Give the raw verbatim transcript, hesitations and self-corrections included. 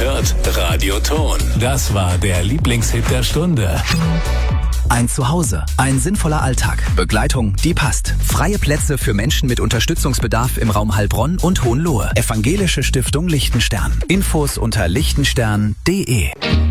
hört Radio Ton. Das war der Lieblingshit der Stunde. Ein Zuhause, ein sinnvoller Alltag, Begleitung, die passt. Freie Plätze für Menschen mit Unterstützungsbedarf im Raum Heilbronn und Hohenlohe. Evangelische Stiftung Lichtenstern. Infos unter lichtenstern punkt de.